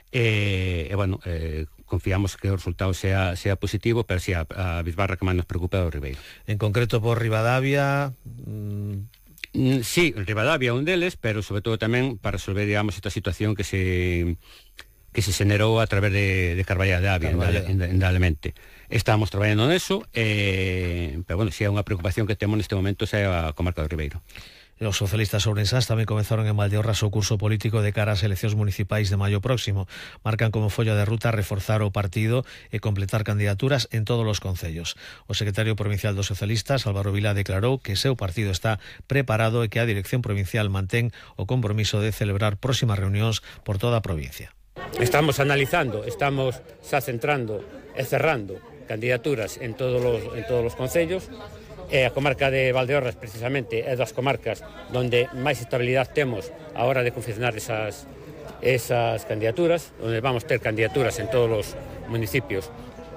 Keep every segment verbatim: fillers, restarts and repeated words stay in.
e, e bueno, eh, confiamos que o resultado sea, sea positivo, pero si sí, a, a bisbarra que máis nos preocupa é o Ribeiro. En concreto por Ribadavia... Mmm... Sí, Ribadavia é un deles, pero sobre todo tamén para resolver, digamos, esta situación que se que se generou a través de, de Carballeda de Avia, indudablemente. Estamos traballando neso, eh, pero bueno, si é unha preocupación que temos neste momento é a comarca do Ribeiro. Os socialistas ourensáns tamén comenzaron en Valdeorras o curso político de cara ás eleccións municipais de maio próximo. Marcan como folla de ruta reforzar o partido e completar candidaturas en todos os concellos. O secretario provincial dos socialistas, Álvaro Vilá, declarou que seu partido está preparado e que a dirección provincial mantén o compromiso de celebrar próximas reunións por toda a provincia. Estamos analizando, estamos xa centrando e cerrando candidaturas en todos os, en todos os concellos. E a comarca de Valdeorras, precisamente, é das comarcas onde máis estabilidade temos a hora de confeccionar esas, esas candidaturas, onde vamos ter candidaturas en todos os municipios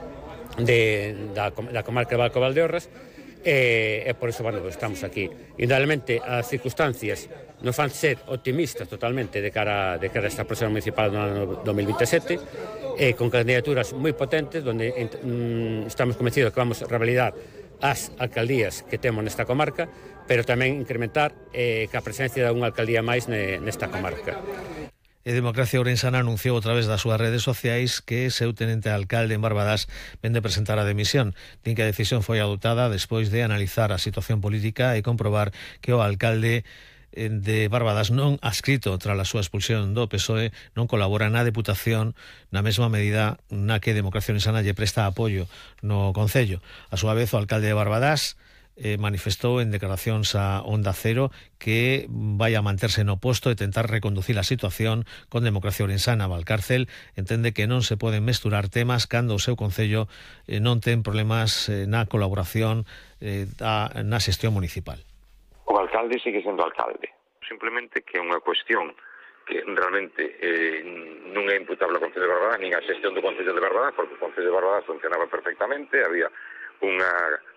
de, da, da comarca de Valco Valdeorras, e, e por iso, bueno, estamos aquí. Indudablemente, as circunstancias nos fan ser optimistas totalmente de cara, de cara a esta próxima municipal do ano dos mil veintisiete, e con candidaturas moi potentes, onde mm, estamos convencidos que vamos a revalidar as alcaldías que temos nesta comarca, pero tamén incrementar eh, que a presencia de unha alcaldía máis ne, nesta comarca. E Democracia Ourensana anunciou a través das súas redes sociais que seu tenente alcalde en Barbadás vende presentar a demisión. Din que a decisión foi adoptada despois de analizar a situación política e comprobar que o alcalde de Barbadás non adscrito tras a súa expulsión do P S O E non colabora na Deputación na mesma medida na que Democracia Ourensana lle presta apoio no Concello. A súa vez, o alcalde de Barbadás eh, manifestou en declaracións a Onda Cero que vai a manterse no posto e tentar reconducir a situación con Democracia Ourensana. Valcárcel entende que non se poden mesturar temas cando o seu Concello eh, non ten problemas eh, na colaboración eh, da, na xestión municipal. O alcalde sigue sendo alcalde. Simplemente que é unha cuestión que realmente eh, non é imputable ao Concello de Barbadás, nin a xestión do Concello de Barbadás, porque o Concello de Barbadás funcionaba perfectamente, había unha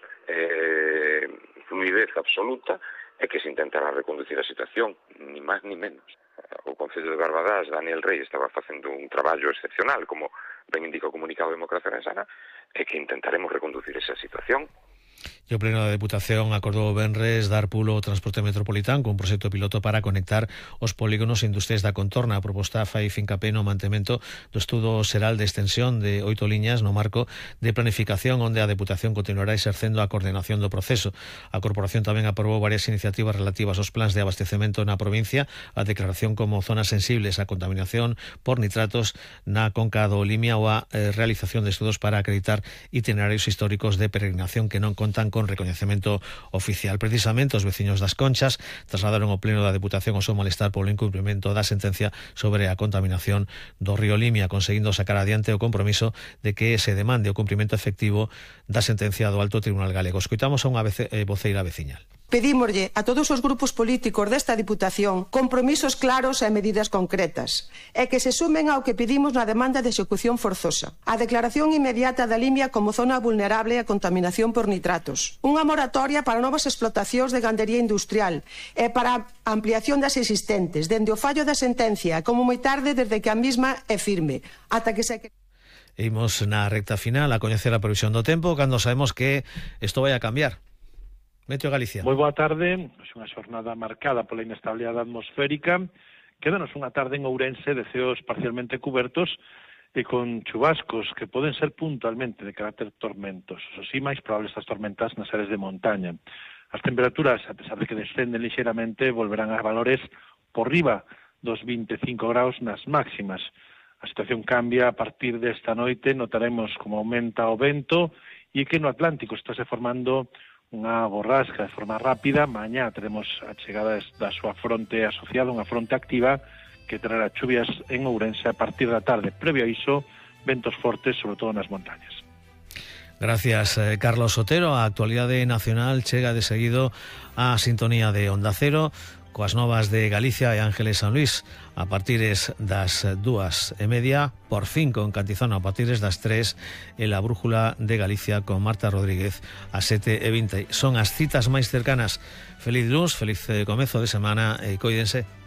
eh, fluidez absoluta, e que se intentara reconducir a situación, ni máis ni menos. O Concello de Barbadás, Daniel Rey, estaba facendo un traballo excepcional, como ben indica o comunicado de Democracia Ourensana, e que intentaremos reconducir esa situación. E o Pleno da Deputación acordou o venres dar pulo ao transporte metropolitano con un proxecto piloto para conectar os polígonos industriais da contorna. A proposta fai fincapé no mantemento do estudo xeral de extensión de oito liñas no marco de planificación onde a Deputación continuará exercendo a coordenación do proceso. A Corporación tamén aprobou varias iniciativas relativas aos plans de abastecemento na provincia, a declaración como zonas sensibles á contaminación por nitratos na conca do Limia ou a eh, realización de estudos para acreditar itinerarios históricos de peregrinación que non contan con recoñecemento oficial. Precisamente os veciños das Conchas trasladaron ao Pleno da Deputación o seu malestar polo incumprimento da sentencia sobre a contaminación do río Limia, conseguindo sacar adiante o compromiso de que se demande o cumprimento efectivo da sentencia do Alto Tribunal Galego. Escoitamos a unha voceira veciñal. Pedímoslle a todos os grupos políticos desta Diputación compromisos claros e medidas concretas, e que se sumen ao que pedimos na demanda de execución forzosa, a declaración inmediata da Limia como zona vulnerable a contaminación por nitratos, unha moratoria para novas explotacións de gandería industrial e para a ampliación das existentes, dende o fallo da sentencia, como moi tarde desde que a mesma é firme, ata que se... Imos na recta final a coñecer a previsión do tempo cando sabemos que isto vai a cambiar. Meteo Galicia. Moi boa tarde, é unha xornada marcada pola inestabilidade atmosférica. Quédanos unha tarde en Ourense de ceos parcialmente cubertos e con chubascos que poden ser puntualmente de carácter tormentos. Os así máis probables estas tormentas nas áreas de montaña. As temperaturas, a pesar de que descenden lixeiramente, volverán a valores por riba dos veinticinco graus nas máximas. A situación cambia a partir desta noite, notaremos como aumenta o vento e que no Atlántico está se formando unha borrasca de forma rápida. Mañá teremos a chegada da súa fronte asociada, unha fronte activa que trará chuvias en Ourense a partir da tarde. Previo a iso, ventos fortes, sobre todo nas montañas. Gracias, eh, Carlos Otero. A actualidade nacional chega de seguido a sintonía de Onda Cero coas novas de Galicia e Ángeles San Luis a partires das dúas e media, por fin con Cantizano a partires das tres e la Brújula de Galicia con Marta Rodríguez a sete e vinte. Son as citas máis cercanas. Feliz luns, feliz comezo de semana e coídense.